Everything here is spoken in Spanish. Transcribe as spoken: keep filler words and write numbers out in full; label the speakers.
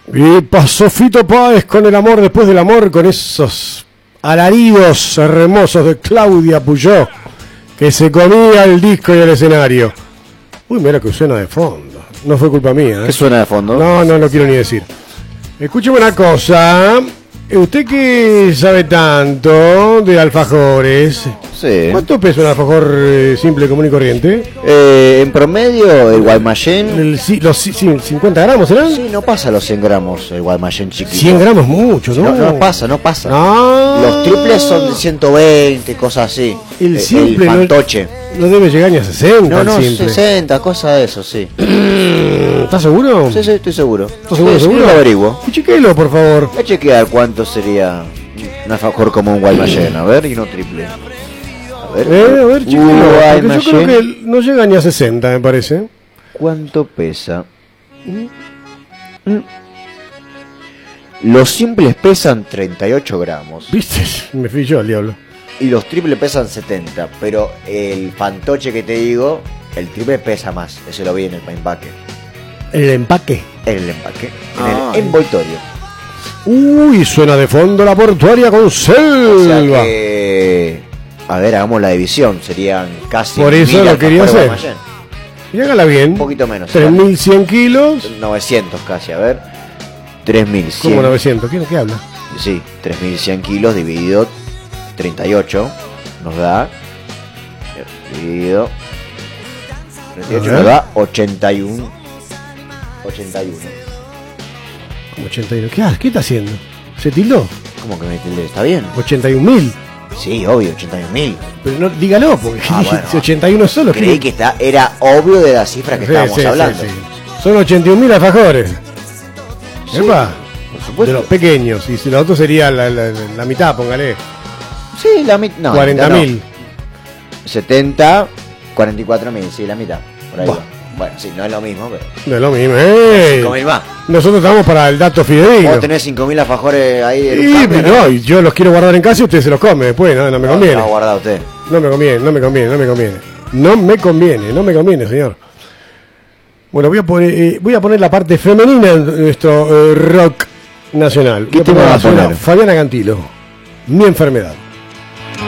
Speaker 1: Y pasó Fito Páez con El amor después del amor, con esos alaridos hermosos de Claudia Puyó, que se comía el disco y el escenario. Uy, mira que suena de fondo. No fue culpa mía, ¿eh?
Speaker 2: ¿Qué suena de fondo?
Speaker 1: No, no lo quiero ni decir. Escúcheme una cosa. ¿Usted que sabe tanto de alfajores?
Speaker 2: Sí.
Speaker 1: ¿Cuánto pesa un alfajor eh, simple, común y corriente?
Speaker 2: Eh, en promedio, el Guaymallén...
Speaker 1: El, sí, los sí, cincuenta gramos, ¿serán?
Speaker 2: Sí, no pasa los cien gramos el Guaymallén chiquito.
Speaker 1: cien gramos mucho, ¿no?
Speaker 2: No, no pasa, no pasa.
Speaker 1: Ah.
Speaker 2: Los triples son de ciento veinte, cosas así.
Speaker 1: El
Speaker 2: Eh,
Speaker 1: simple
Speaker 2: el fantoche.
Speaker 1: No, no debe llegar ni a sesenta.
Speaker 2: No, no,
Speaker 1: el simple.
Speaker 2: sesenta, cosas de eso, sí.
Speaker 1: ¿Estás seguro?
Speaker 2: Sí, sí, estoy seguro.
Speaker 1: ¿Estás seguro?
Speaker 2: Sí,
Speaker 1: ¿Seguro?
Speaker 2: sí, lo averiguo.
Speaker 1: Y chequelo, por favor.
Speaker 2: Voy a chequear cuánto sería un alfajor como un Guaymallén, a ver, y no triple. A ver,
Speaker 1: Eh, a ver, chequelo.
Speaker 2: Uh,
Speaker 1: Porque yo
Speaker 2: Guaymallén.
Speaker 1: creo que no llega ni a sesenta, me parece.
Speaker 2: ¿Cuánto pesa? Mm. Los simples pesan treinta y ocho gramos
Speaker 1: ¿Viste? Me fui yo al diablo.
Speaker 2: y los triples pesan setenta, pero el fantoche que te digo, el triple pesa más, eso lo vi en el empaque.
Speaker 1: El empaque.
Speaker 2: En el empaque, en
Speaker 1: Ah.
Speaker 2: el envoltorio.
Speaker 1: Uy, suena de fondo la portuaria con
Speaker 2: O sea
Speaker 1: selva.
Speaker 2: que, a ver, hagamos la división, serían casi
Speaker 1: Por eso
Speaker 2: mil
Speaker 1: lo quería
Speaker 2: alfajores
Speaker 1: hacer.
Speaker 2: Guaymallén.
Speaker 1: Y hágala bien.
Speaker 2: Un poquito menos.
Speaker 1: tres mil cien kilos.
Speaker 2: novecientos casi, a ver. tres mil cien.
Speaker 1: ¿Cómo novecientos? ¿Quién, ¿Qué habla?
Speaker 2: Sí, tres mil cien kilos dividido treinta y ocho nos da. Dividido treinta y ocho
Speaker 1: A ver.
Speaker 2: nos da ochenta y uno. ochenta y uno.
Speaker 1: Como ochenta y uno. ¿Qué, hace? ¿Qué está haciendo? ¿Se tildó?
Speaker 2: ¿Cómo que me tilde? ¿Está bien?
Speaker 1: ochenta y un mil.
Speaker 2: Sí, obvio, ochenta y un mil.
Speaker 1: Pero no, dígalo, porque
Speaker 2: Ah, bueno.
Speaker 1: si ochenta y uno solo.
Speaker 2: Creí que está, era obvio de la cifra que
Speaker 1: Sí,
Speaker 2: estábamos
Speaker 1: sí, sí,
Speaker 2: hablando.
Speaker 1: sí. Son ochenta y un mil alfajores.
Speaker 2: Sí,
Speaker 1: Epa,
Speaker 2: por
Speaker 1: de
Speaker 2: supuesto.
Speaker 1: los pequeños. Y si lo otro sería la, la, la- la mitad, póngale.
Speaker 2: Sí, la mitad. No,
Speaker 1: cuarenta mil.
Speaker 2: no. setenta, cuarenta y cuatro mil, sí, la mitad. Por ahí
Speaker 1: Buah.
Speaker 2: va. Bueno, sí, no es lo mismo, pero.
Speaker 1: No es lo mismo. ¡Ey!
Speaker 2: cinco mil más.
Speaker 1: Nosotros estamos para el dato fidedigno.
Speaker 2: Vos tenés cinco mil alfajores ahí en un
Speaker 1: Y,
Speaker 2: cambio,
Speaker 1: pero no, y yo los quiero guardar en casa y usted se los come después. No, no me
Speaker 2: No,
Speaker 1: conviene.
Speaker 2: lo ha guardado usted.
Speaker 1: No me conviene, no me conviene, no me conviene. No me conviene, no me conviene, señor. Bueno, voy a poner, eh, voy a poner la parte femenina en nuestro eh, rock nacional.
Speaker 2: ¿Qué
Speaker 1: Voy a
Speaker 2: tema
Speaker 1: poner
Speaker 2: va a
Speaker 1: la señora
Speaker 2: poner?
Speaker 1: Fabiana Cantilo. Mi enfermedad.